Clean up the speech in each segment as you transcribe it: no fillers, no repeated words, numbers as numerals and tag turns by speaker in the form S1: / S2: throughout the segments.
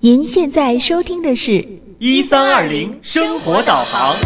S1: 您现在收听的是
S2: 1320生活导航。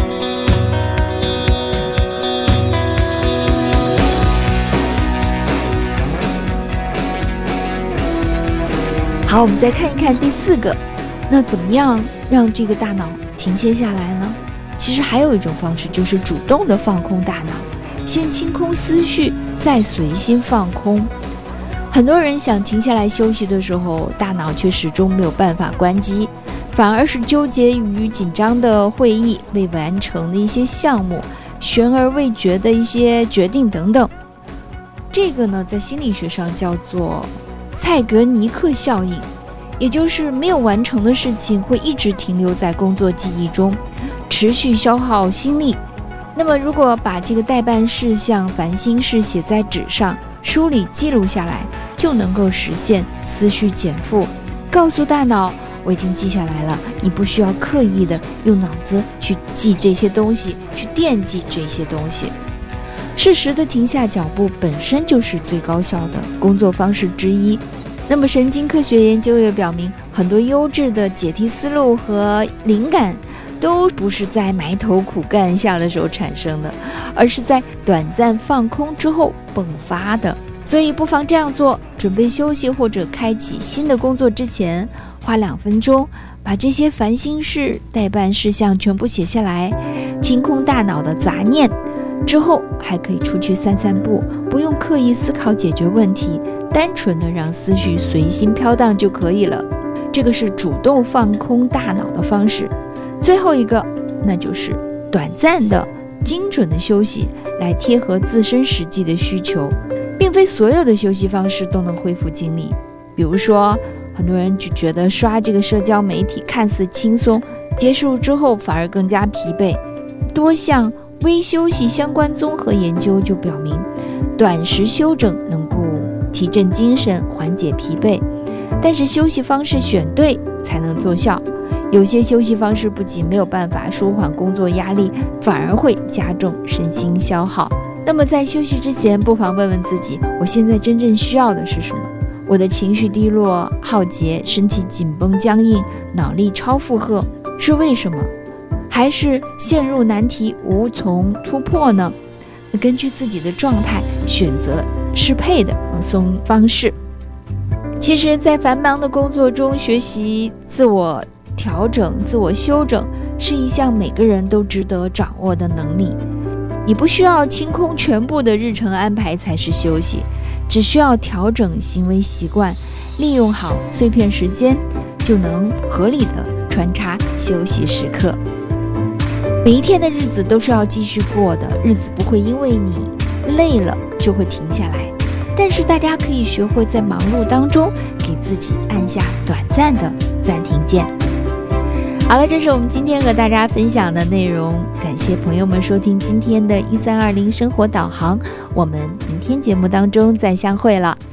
S1: 好，我们再看一看第4个，那怎么样让这个大脑停歇下来呢？其实还有一种方式，就是主动的放空大脑，先清空思绪，再随心放空。很多人想停下来休息的时候，大脑却始终没有办法关机，反而是纠结于紧张的会议、未完成的一些项目、悬而未决的一些决定等等。这个呢，在心理学上叫做蔡格尼克效应，也就是没有完成的事情会一直停留在工作记忆中，持续消耗心力。那么如果把这个待办事项、烦心事写在纸上，梳理记录下来，就能够实现思绪减负，告诉大脑我已经记下来了，你不需要刻意的用脑子去记这些东西，去惦记这些东西。适时的停下脚步本身就是最高效的工作方式之一。那么神经科学研究也表明，很多优质的解题思路和灵感都不是在埋头苦干下的时候产生的，而是在短暂放空之后迸发的。所以不妨这样做，准备休息或者开启新的工作之前，花2分钟把这些烦心事、待办事项全部写下来，清空大脑的杂念。之后还可以出去散散步，不用刻意思考解决问题，单纯的让思绪随心飘荡就可以了。这个是主动放空大脑的方式。最后一个，那就是短暂的、精准的休息，来贴合自身实际的需求。并非所有的休息方式都能恢复精力。比如说，很多人就觉得刷这个社交媒体看似轻松，结束之后反而更加疲惫。多项微休息相关综合研究就表明，短时休整能够提振精神，缓解疲惫。但是休息方式选对才能奏效。有些休息方式不仅没有办法舒缓工作压力，反而会加重身心消耗。那么在休息之前，不妨问问自己，我现在真正需要的是什么？我的情绪低落、耗竭，身体紧绷僵硬，脑力超负荷，是为什么？还是陷入难题无从突破呢？根据自己的状态选择适配的放松方式。其实在繁忙的工作中，学习自我调整、自我修整是一项每个人都值得掌握的能力。你不需要清空全部的日程安排才是休息，只需要调整行为习惯，利用好碎片时间，就能合理的穿插休息时刻。每一天的日子都是要继续过的，日子不会因为你累了就会停下来。但是大家可以学会在忙碌当中给自己按下短暂的暂停键。好了，这是我们今天和大家分享的内容，感谢朋友们收听今天的1320生活导航，我们明天节目当中再相会了。